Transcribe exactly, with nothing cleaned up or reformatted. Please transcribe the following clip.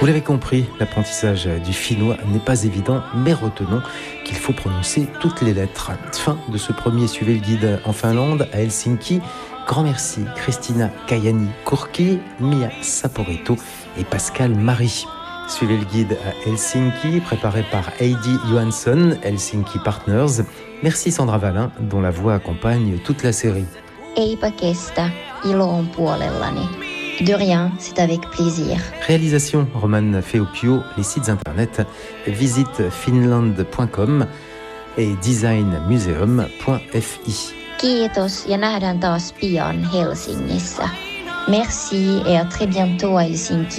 Vous l'avez compris, l'apprentissage du finnois n'est pas évident, mais retenons qu'il faut prononcer toutes les lettres. Fin de ce premier Suivez le guide en Finlande, à Helsinki. Grand merci Christina Kayani Kurki, Mia Saporito et Pascal Marie. Suivez le guide à Helsinki, préparé par Heidi Johansson, Helsinki Partners. Merci Sandra Valin, dont la voix accompagne toute la série. Eipä kestä, ilo on puolellani. De rien, c'est avec plaisir. Réalisation Roman Feopio, les sites internet visite finland point com et designmuseum point f i. Kiitos ja nähdään taas pian Helsingissä. Merci et à très bientôt à Helsinki.